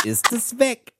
ist es weg.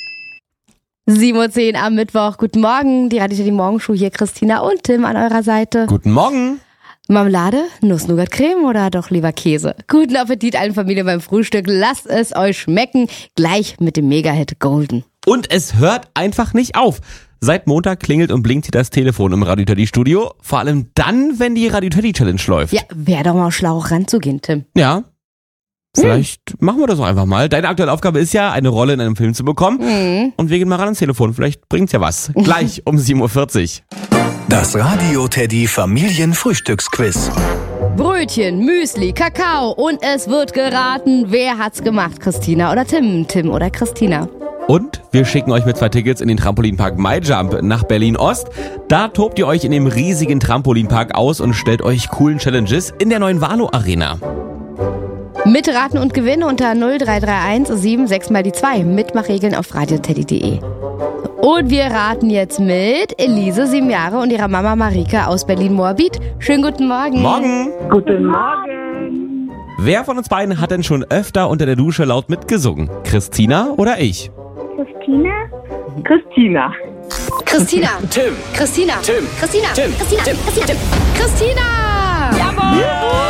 7:10 Uhr am Mittwoch. Guten Morgen, die Radio Teddy Morgenshow hier, Christina und Tim an eurer Seite. Guten Morgen. Marmelade, Nuss-Nougat-Creme oder doch lieber Käse? Guten Appetit allen Familien beim Frühstück. Lasst es euch schmecken. Gleich mit dem Mega-Hit Golden. Und es hört einfach nicht auf. Seit Montag klingelt und blinkt hier das Telefon im Radio Teddy Studio. Vor allem dann, wenn die Radio Teddy Challenge läuft. Ja, wäre doch mal schlau ranzugehen, Tim. Ja. Vielleicht machen wir das auch einfach mal. Deine aktuelle Aufgabe ist ja, eine Rolle in einem Film zu bekommen. Und wir gehen mal ran ans Telefon. Vielleicht bringt's ja was. Gleich um 7:40 Uhr. Das Radio Teddy Familienfrühstücksquiz. Brötchen, Müsli, Kakao und es wird geraten, wer hat's gemacht? Christina oder Tim? Tim oder Christina? Und wir schicken euch mit 2 Tickets in den Trampolinpark MyJump nach Berlin-Ost. Da tobt ihr euch in dem riesigen Trampolinpark aus und stellt euch coolen Challenges in der neuen Valo Arena. Mitraten und gewinnen unter 0331 76 mal die 2. Mitmachregeln auf radioteddy.de. Und wir raten jetzt mit Elise, 7 Jahre, und ihrer Mama Marika aus Berlin-Moabit. Schönen guten Morgen. Morgen. Guten Morgen. Wer von uns beiden hat denn schon öfter unter der Dusche laut mitgesungen? Christina oder ich? Christina? Christina. Christina. Tim. Christina. Tim. Christina. Tim. Christina. Tim. Christina. Tim. Christina. Jawohl.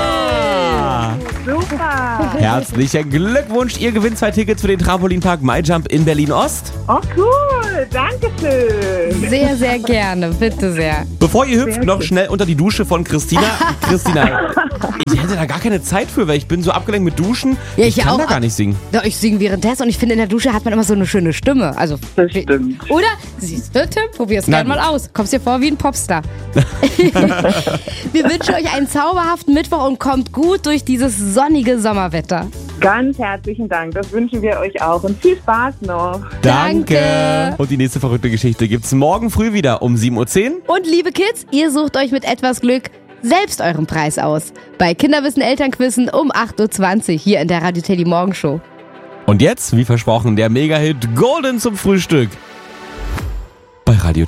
Super. Herzlichen Glückwunsch. Ihr gewinnt 2 Tickets für den Trampolinpark MyJump in Berlin-Ost. Oh, cool. Dankeschön. Sehr, sehr gerne. Bitte sehr. Bevor ihr hüpft, Sehr noch gut. schnell unter die Dusche von Christina. Christina, ich hätte da gar keine Zeit für, weil ich bin so abgelenkt mit Duschen. Ja, ich ich kann auch. da gar nicht singen. Doch, ich singe währenddessen und ich finde, in der Dusche hat man immer so eine schöne Stimme. Also, Das stimmt. oder? Siehst du, Tim? Probier's Na gerne mal gut. aus. Kommst dir vor wie ein Popstar. Wir wünschen euch einen zauberhaften Mittwoch und kommt gut durch dieses sonnige Sommerwetter. Ganz herzlichen Dank. Das wünschen wir euch auch. Und viel Spaß noch. Danke. Und die nächste verrückte Geschichte gibt's morgen früh wieder um 7:10 Uhr. Und liebe Kids, ihr sucht euch mit etwas Glück selbst euren Preis aus. Bei Kinderwissen Elternquizzen um 8:20 Uhr hier in der Radio Teddy Morgenshow. Und jetzt, wie versprochen, der Mega-Hit Golden zum Frühstück. Bei Radio Teddy.